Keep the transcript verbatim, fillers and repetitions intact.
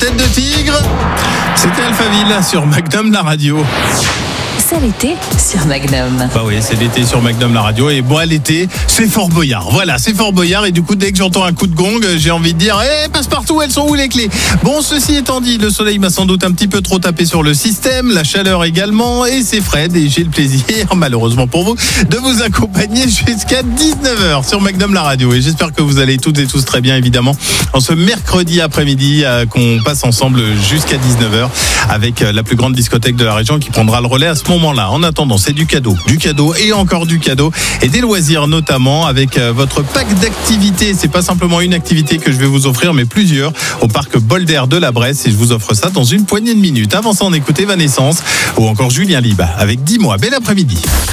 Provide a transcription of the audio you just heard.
tête de tigre. C'était Alphaville sur Magnum la radio. C'est l'été sur Magnum. Bah oui, c'est l'été sur Magnum la radio. Et moi, l'été, c'est Fort Boyard. Voilà, c'est Fort Boyard. Et du coup, dès que j'entends un coup de gong, j'ai envie de dire Eh, passe-partout, elles sont où les clés ? Bon, ceci étant dit, le soleil m'a sans doute un petit peu trop tapé sur le système, la chaleur également, et c'est Fred. Et j'ai le plaisir, malheureusement pour vous, de vous accompagner jusqu'à dix-neuf heures sur Magnum la radio. Et j'espère que vous allez toutes et tous très bien, évidemment, en ce mercredi après-midi, euh, qu'on passe ensemble jusqu'à dix-neuf heures avec euh, la plus grande discothèque de la région qui prendra le relais à ce moment-là. En attendant, c'est du cadeau, du cadeau et encore du cadeau et des loisirs notamment avec euh, votre pack d'activités. C'est pas simplement une activité que je vais vous offrir, mais plusieurs au parc Bolder de la Bresse et je vous offre ça dans une poignée de minutes. Avant ça, on écoutait Evanescence ou encore Julien Liba avec Dis-moi. Bel après-midi.